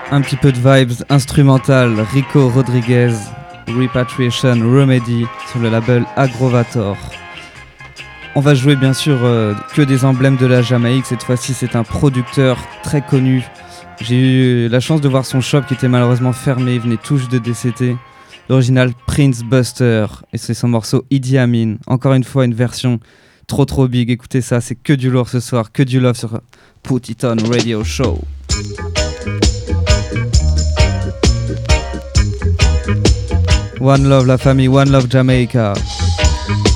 Un petit peu de vibes instrumentales, Rico Rodriguez, Repatriation Remedy sur le label Agrovator. On va jouer bien sûr que des emblèmes de la Jamaïque. Cette fois-ci, c'est un producteur très connu. J'ai eu la chance de voir son shop qui était malheureusement fermé. Il venait tout juste de décéder. L'original Prince Buster. Et c'est son morceau Idi Amin. Encore une fois, une version trop big. Écoutez ça, c'est que du lourd ce soir. Que du love sur Put It On Radio Show. One love la famille, one love Jamaica.